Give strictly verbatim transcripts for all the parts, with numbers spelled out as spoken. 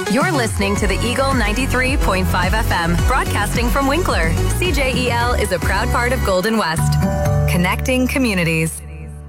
You're listening to the Eagle ninety-three point five F M, broadcasting from Winkler. C J E L is a proud part of Golden West, connecting communities.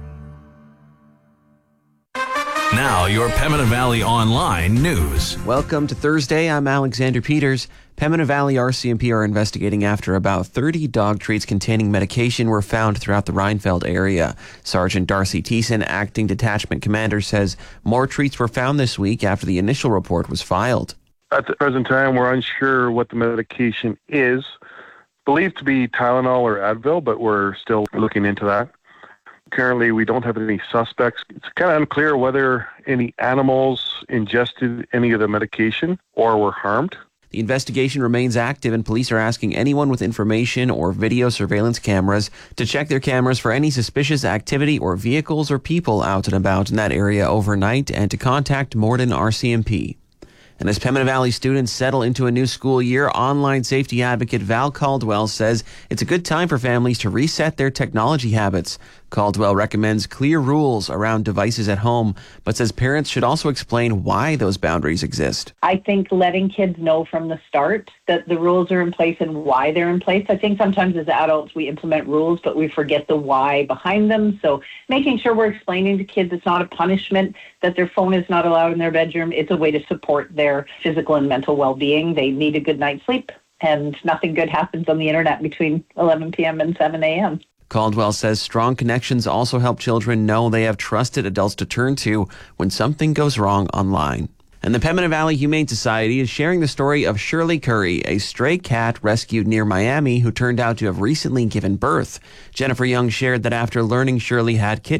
Now, your Pembina Valley Online news. Welcome to Thursday. I'm Alexander Peters. Pembina Valley R C M P are investigating after about thirty dog treats containing medication were found throughout the Rhinefeld area. Sergeant Darcy Thiessen, acting detachment commander, says more treats were found this week after the initial report was filed. At the present time, we're unsure what the medication is. Believed to be Tylenol or Advil, but we're still looking into that. Currently, we don't have any suspects. It's kind of unclear whether any animals ingested any of the medication or were harmed. The investigation remains active, and police are asking anyone with information or video surveillance cameras to check their cameras for any suspicious activity or vehicles or people out and about in that area overnight, and to contact Morden R C M P. And as Pembina Valley students settle into a new school year, online safety advocate Val Caldwell says it's a good time for families to reset their technology habits. Caldwell recommends clear rules around devices at home, but says parents should also explain why those boundaries exist. I think letting kids know from the start that the rules are in place and why they're in place. I think sometimes as adults we implement rules, but we forget the why behind them. So making sure we're explaining to kids it's not a punishment, that their phone is not allowed in their bedroom. It's a way to support their physical and mental well-being. They need a good night's sleep, and nothing good happens on the internet between eleven p.m. and seven a.m. Caldwell says strong connections also help children know they have trusted adults to turn to when something goes wrong online. And the Pembina Valley Humane Society is sharing the story of Shirley Curry, a stray cat rescued near Miami who turned out to have recently given birth. Jennifer Young shared that after learning Shirley had kitten